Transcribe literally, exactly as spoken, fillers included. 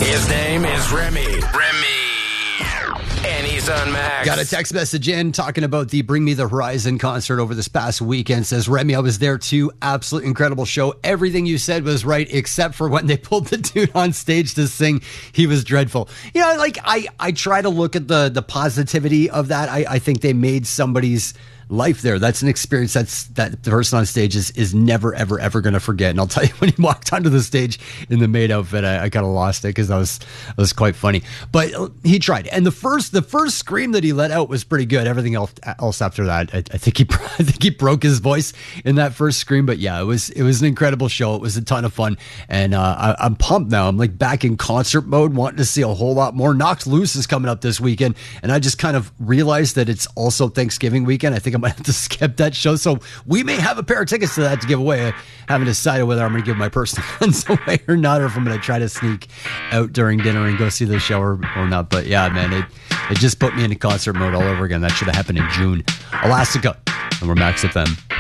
His name is Remy. Remy. And he's on Max. Got a text message in talking about the Bring Me the Horizon concert over this past weekend. Says, Remy, I was there too. Absolute incredible show. Everything you said was right, except for when they pulled the dude on stage to sing. He was dreadful. You know, like I, I try to look at the the positivity of that. I, I think they made somebody's life there. That's an experience that's that the person on stage is is never ever ever going to forget. And I'll tell you, when he walked onto the stage in the maid outfit, I, I kind of lost it because that was that was quite funny. But he tried, and the first the first scream that he let out was pretty good. Everything else else after that, I, I think he I think he broke his voice in that first scream. But yeah, it was it was an incredible show. It was a ton of fun, and uh, I, I'm pumped now. I'm like back in concert mode, wanting to see a whole lot more. Knocked Loose is coming up this weekend, and I just kind of realized that it's also Thanksgiving weekend. I think I'm might have to skip that show, so we may have a pair of tickets to that to give away. I haven't decided whether I'm going to give my personal ones away or not, or if I'm going to try to sneak out during dinner and go see the show or, or not. But yeah, man, it it just put me into concert mode all over again. That should have happened in June. Elastica, and we're Max F M.